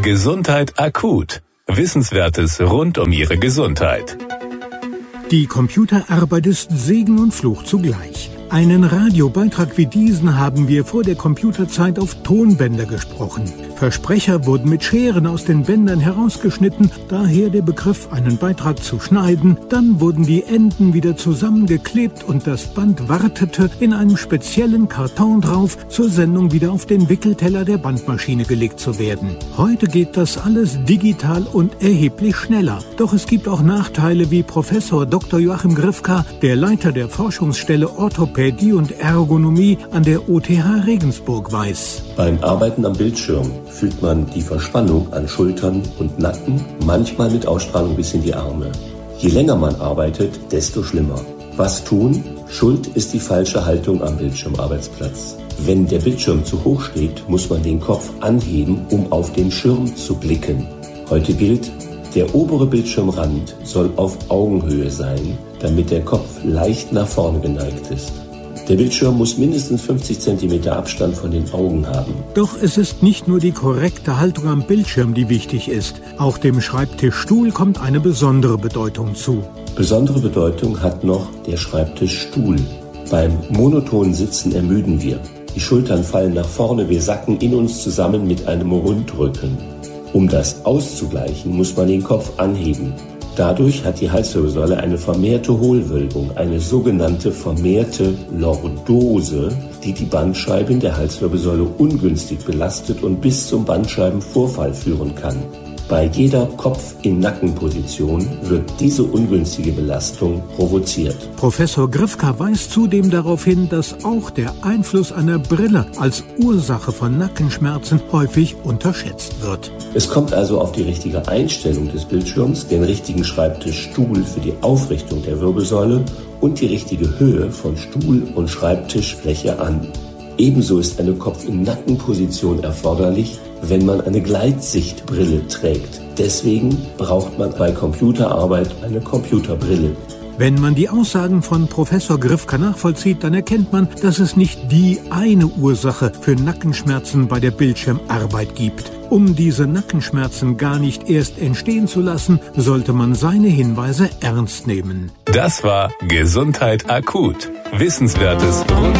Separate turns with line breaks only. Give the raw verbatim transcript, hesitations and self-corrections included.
Gesundheit akut. Wissenswertes rund um Ihre Gesundheit.
Die Computerarbeit ist Segen und Fluch zugleich. Einen Radiobeitrag wie diesen haben wir vor der Computerzeit auf Tonbänder gesprochen. Versprecher wurden mit Scheren aus den Bändern herausgeschnitten, daher der Begriff, einen Beitrag zu schneiden. Dann wurden die Enden wieder zusammengeklebt und das Band wartete in einem speziellen Karton drauf, zur Sendung wieder auf den Wickelteller der Bandmaschine gelegt zu werden. Heute geht das alles digital und erheblich schneller. Doch es gibt auch Nachteile, wie Professor Doktor Joachim Grifka, der Leiter der Forschungsstelle Orthopädie und Ergonomie an der O T H Regensburg, weiß.
Beim Arbeiten am Bildschirm fühlt man die Verspannung an Schultern und Nacken, manchmal mit Ausstrahlung bis in die Arme. Je länger man arbeitet, desto schlimmer. Was tun? Schuld ist die falsche Haltung am Bildschirmarbeitsplatz. Wenn der Bildschirm zu hoch steht, muss man den Kopf anheben, um auf den Schirm zu blicken. Heute gilt, der obere Bildschirmrand soll auf Augenhöhe sein, damit der Kopf leicht nach vorne geneigt ist. Der Bildschirm muss mindestens fünfzig Zentimeter Abstand von den Augen haben.
Doch es ist nicht nur die korrekte Haltung am Bildschirm, die wichtig ist. Auch dem Schreibtischstuhl kommt eine besondere Bedeutung zu.
Besondere Bedeutung hat noch der Schreibtischstuhl. Beim monotonen Sitzen ermüden wir. Die Schultern fallen nach vorne, wir sacken in uns zusammen mit einem Rundrücken. Um das auszugleichen, muss man den Kopf anheben. Dadurch hat die Halswirbelsäule eine vermehrte Hohlwölbung, eine sogenannte vermehrte Lordose, die die Bandscheiben der Halswirbelsäule ungünstig belastet und bis zum Bandscheibenvorfall führen kann. Bei jeder Kopf-in-Nacken-Position wird diese ungünstige Belastung provoziert.
Professor Grifka weist zudem darauf hin, dass auch der Einfluss einer Brille als Ursache von Nackenschmerzen häufig unterschätzt wird.
Es kommt also auf die richtige Einstellung des Bildschirms, den richtigen Schreibtischstuhl für die Aufrichtung der Wirbelsäule und die richtige Höhe von Stuhl- und Schreibtischfläche an. Ebenso ist eine Kopf-in-Nacken-Position erforderlich, wenn man eine Gleitsichtbrille trägt. Deswegen braucht man bei Computerarbeit eine Computerbrille.
Wenn man die Aussagen von Professor Grifka nachvollzieht, dann erkennt man, dass es nicht die eine Ursache für Nackenschmerzen bei der Bildschirmarbeit gibt. Um diese Nackenschmerzen gar nicht erst entstehen zu lassen, sollte man seine Hinweise ernst nehmen.
Das war Gesundheit akut. Wissenswertes rund